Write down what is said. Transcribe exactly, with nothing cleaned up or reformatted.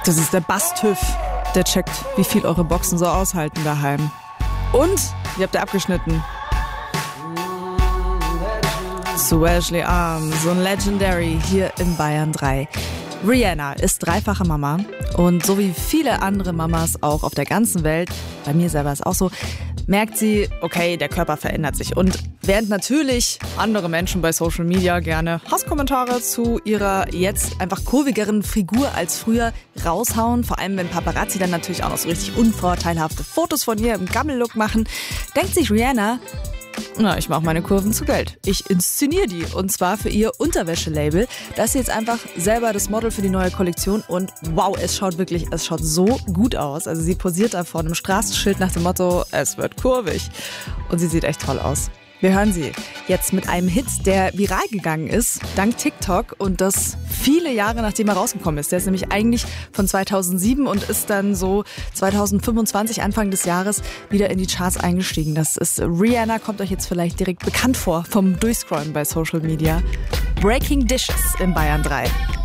Das ist der Bass-TÜV. Der checkt, wie viel eure Boxen so aushalten daheim. Und, wie habt ihr abgeschnitten? Zu Ashley Arm, so ein Legendary hier in Bayern drei. Rihanna ist dreifache Mama und so wie viele andere Mamas auch auf der ganzen Welt, bei mir selber ist auch so, merkt sie, okay, der Körper verändert sich. Und während natürlich andere Menschen bei Social Media gerne Hasskommentare zu ihrer jetzt einfach kurvigeren Figur als früher raushauen, vor allem wenn Paparazzi dann natürlich auch noch so richtig unvorteilhafte Fotos von ihr im Gammellook machen, denkt sich Rihanna, na, ich mache meine Kurven zu Geld. Ich inszeniere die und zwar für ihr Unterwäschelabel. Das ist jetzt einfach selber das Model für die neue Kollektion und wow, es schaut wirklich, es schaut so gut aus. Also sie posiert da vor einem Straßenschild nach dem Motto, es wird kurvig und sie sieht echt toll aus. Wir hören sie jetzt mit einem Hit, der viral gegangen ist, dank TikTok und das viele Jahre nachdem er rausgekommen ist. Der ist nämlich eigentlich von zweitausendsieben und ist dann so zweitausendfünfundzwanzig, Anfang des Jahres, wieder in die Charts eingestiegen. Das ist Rihanna, kommt euch jetzt vielleicht direkt bekannt vor vom Durchscrollen bei Social Media. Breaking Dishes in Bayern drei.